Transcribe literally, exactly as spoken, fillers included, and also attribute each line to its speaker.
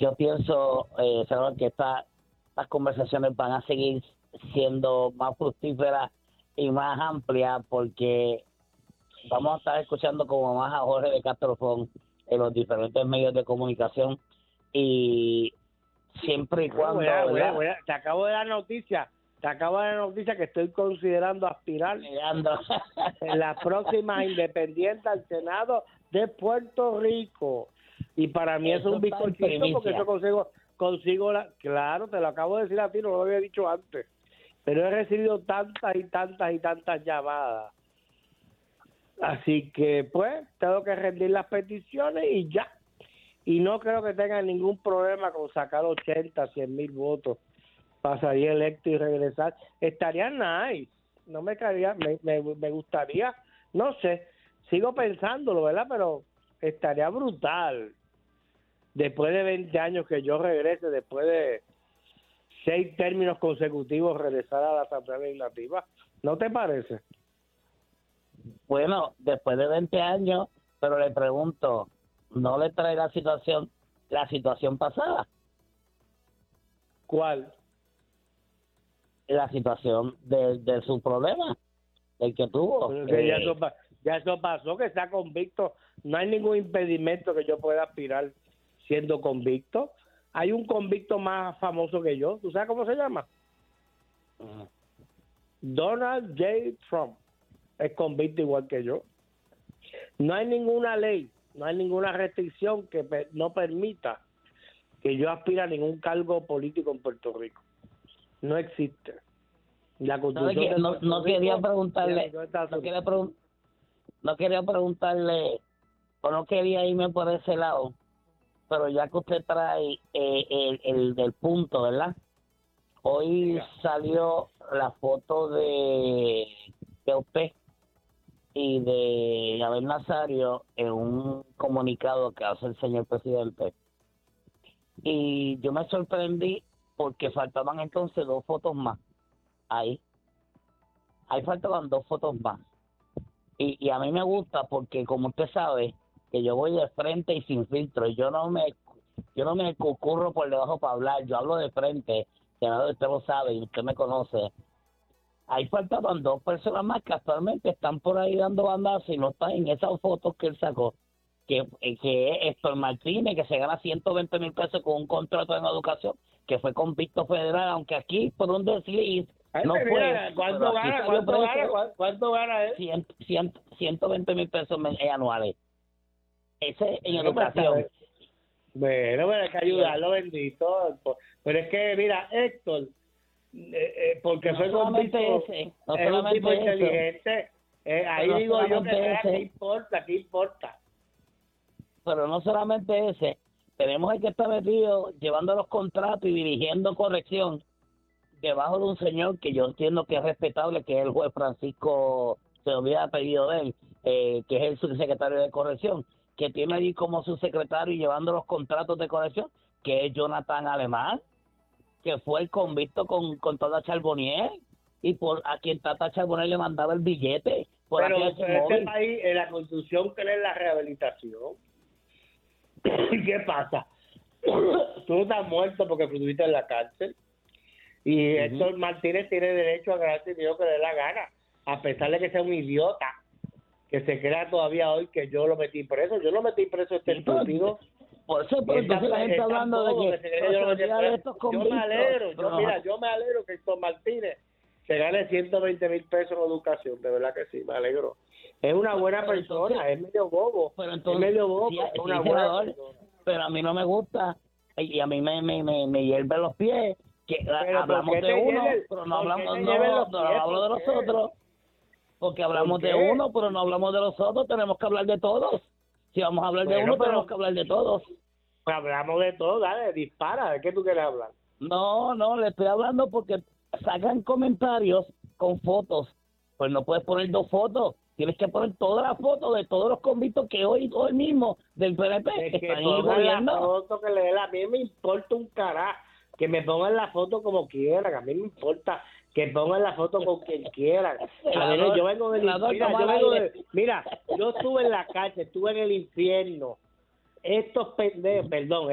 Speaker 1: yo pienso, eh, senador, que esta, estas conversaciones van a seguir siendo más fructíferas y más amplias porque vamos a estar escuchando como más a Jorge de Castrofón en los diferentes medios de comunicación y siempre y cuando...
Speaker 2: Voy a, voy a, voy a, te acabo de dar noticia, te acabo de dar noticia que estoy considerando aspirar en las próximas independientes al Senado de Puerto Rico. Y para mí eso es un bizcochito porque eso consigo, consigo la... Claro, te lo acabo de decir a ti, no lo había dicho antes. Pero he recibido tantas y tantas y tantas llamadas. Así que, pues, tengo que rendir las peticiones y ya. Y no creo que tengan ningún problema con sacar ochenta, cien mil votos para salir electo y regresar. Estaría nice. No me caería, me, me, me gustaría, no sé, sigo pensándolo, ¿verdad? Pero estaría brutal. Después de veinte años que yo regrese, después de seis términos consecutivos, regresar a la Asamblea Legislativa. ¿No te parece?
Speaker 1: Bueno, después de veinte años, pero le pregunto, ¿no le trae la situación, la situación pasada?
Speaker 2: ¿Cuál?
Speaker 1: La situación de, de su problema, el que tuvo.
Speaker 2: Pero que
Speaker 1: eh,
Speaker 2: ya, eso, ya eso pasó, que está convicto. No hay ningún impedimento que yo pueda aspirar siendo convicto. Hay un convicto más famoso que yo. ¿Tú sabes cómo se llama? Uh-huh. Donald J. Trump. Es convicto igual que yo. No hay ninguna ley, no hay ninguna restricción que pe- no permita que yo aspire a ningún cargo político en Puerto Rico. No existe. La Constitución
Speaker 1: no, no, no quería preguntarle, no quería, pregun- no quería preguntarle, o no quería irme por ese lado, pero ya que usted trae eh, el, el del punto, ¿verdad? Hoy
Speaker 2: yeah.
Speaker 1: salió la foto de, de usted y de Abel Nazario en un comunicado que hace el señor presidente. Y yo me sorprendí porque faltaban entonces dos fotos más. Ahí. Ahí faltaban dos fotos más. Y, y a mí me gusta porque, como usted sabe, que yo voy de frente y sin filtro. Yo no me yo no me cucurro por debajo para hablar. Yo hablo de frente. Senador, usted lo sabe y usted me conoce. Ahí faltaban dos personas más que actualmente están por ahí dando bandazos y no están en esas fotos que él sacó. Que, que es Héctor Martínez, que se gana ciento veinte mil pesos con un contrato en educación, que fue convicto federal, aunque aquí por un desliz no
Speaker 2: Ay,
Speaker 1: fue.
Speaker 2: mira, ¿cuánto gana? ¿Cuánto gana? ¿Cuánto gana él?
Speaker 1: ciento veinte mil pesos anuales. Ese en bueno, educación.
Speaker 2: Bueno, pero hay que ayudarlo, bendito. Pero es que, mira, Héctor, eh, eh, porque no fue convicto, ese, no es un tipo eso. inteligente. Eh, ahí no digo yo que sea, ¿qué importa? ¿Qué importa?
Speaker 1: Pero no solamente ese, tenemos el que está metido llevando los contratos y dirigiendo corrección debajo de un señor que yo entiendo que es respetable, que es el juez Francisco, se me olvida el apellido de él, eh, que es el subsecretario de corrección, que tiene allí como subsecretario y llevando los contratos de corrección, que es Jonathan Alemán, que fue el convicto con, con Tata Charbonnier, y por a quien Tata Charbonnier le mandaba el billete. Por
Speaker 2: pero pero este país, en la Constitución, cree en la rehabilitación. ¿Y qué pasa? Tú estás muerto porque estuviste en la cárcel y uh-huh. Héctor Martínez tiene derecho a ganarse el dinero que le dé la gana, a pesar de que sea un idiota que se crea todavía hoy que yo lo metí preso. Yo lo metí preso este estúpido.
Speaker 1: Por eso, pero entonces la gente hablando de que,
Speaker 2: que yo, lo de estos yo me alegro, yo, no. mira, yo me alegro que Héctor Martínez se gane ciento veinte mil pesos en educación, de verdad que sí, me alegro. Es una buena pero persona, entonces, es medio bobo, pero entonces, es medio bobo, sí, es una sí, buena senador, persona. Pero
Speaker 1: a mí no me gusta, y a mí me me me, me hierven los pies, que pero hablamos de uno, lleve, pero no hablamos, no, no, no hablo de los otros, porque hablamos de uno, pero no hablamos de los otros, tenemos que hablar de todos. Si vamos a hablar bueno, de uno, pero, tenemos que hablar de todos.
Speaker 2: Pues hablamos de todo, dale, dispara, ¿de qué tú quieres hablar?
Speaker 1: No, no, le estoy hablando porque sacan comentarios con fotos, pues no puedes poner dos fotos, tienes que poner todas las fotos de todos los convictos que hoy, hoy mismo del P N P
Speaker 2: es que
Speaker 1: están
Speaker 2: pongan la foto que le dé, a mí me importa un carajo, que me pongan la foto como quieran, a mí me importa que pongan la foto con quien quieran. A ver, yo vengo del infierno, mira, yo vengo de, mira, yo estuve en la cárcel, estuve en el infierno, estos pendejos, perdón,